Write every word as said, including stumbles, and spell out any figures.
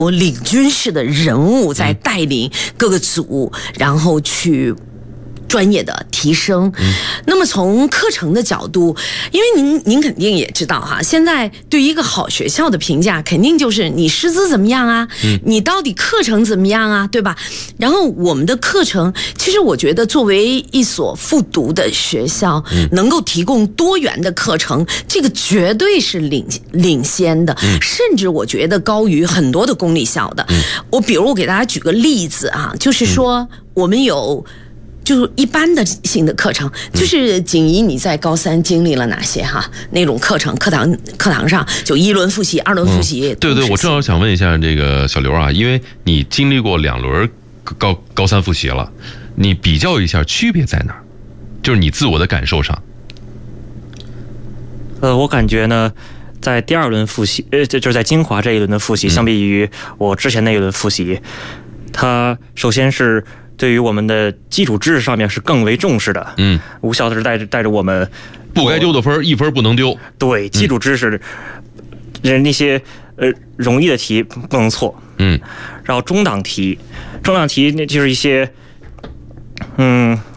领军式的人物在带领各个组，然后去专业的提升。嗯、那么从课程的角度，因为您您肯定也知道哈，现在对于一个好学校的评价，肯定就是你师资怎么样啊，嗯、你到底课程怎么样啊，对吧？然后我们的课程，其实我觉得作为一所复读的学校，嗯、能够提供多元的课程，这个绝对是领领先的，嗯、甚至我觉得高于很多的公立校的。嗯、我比如我给大家举个例子啊，就是说我们有。就是一般的性的课程，就是景怡，你在高三经历了哪些哈？那种课程，课堂课堂上就一轮复习、二轮复习。 嗯、对对，我正好想问一下这个小刘啊，因为你经历过两轮高高三复习了，你比较一下区别在哪儿？就是你自我的感受上。 呃，我感觉呢，在第二轮复习，呃，就是在清华这一轮的复习，嗯、相比于我之前那一轮复习，它首先是。对于我们的基础知识上面是更为重视的，嗯，吴校是带着带着我们不该丢的分一分不能丢， 对，基础知识，嗯、那些呃容易的题不能错，嗯，然后中档题，中档题那就是一些，嗯，